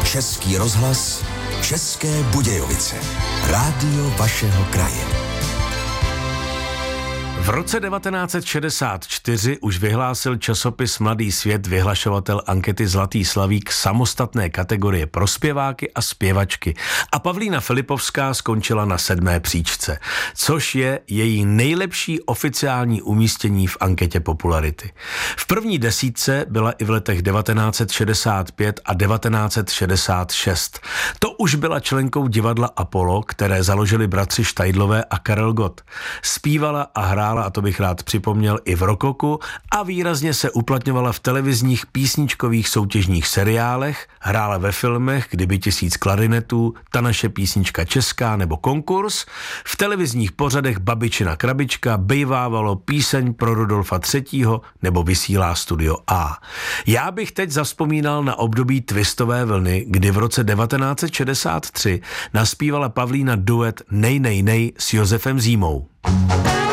Český rozhlas, České Budějovice. Rádio vašeho kraje. V roce 1964 už vyhlásil časopis Mladý svět vyhlašovatel ankety Zlatý slavík samostatné kategorie pro zpěváky a zpěvačky a Pavlína Filipovská skončila na 7. příčce, což je její nejlepší oficiální umístění v anketě popularity. V první desítce byla i v letech 1965 a 1966. To už byla členkou divadla Apollo, které založili bratři Štajdlové a Karel Gott. Zpívala a hrála, a to bych rád připomněl, i v rokoku a výrazně se uplatňovala v televizních písničkových soutěžních seriálech, hrála ve filmech Kdyby 1000 klarinetů, Ta naše písnička česká nebo Konkurs, v televizních pořadech Babičina krabička, Bejvávalo, Píseň pro Rudolfa III. Nebo Vysílá Studio A. Já bych teď zavzpomínal na období twistové vlny, kdy v roce 1963 naspívala Pavlína duet Nej, nej, nej s Josefem Zímou.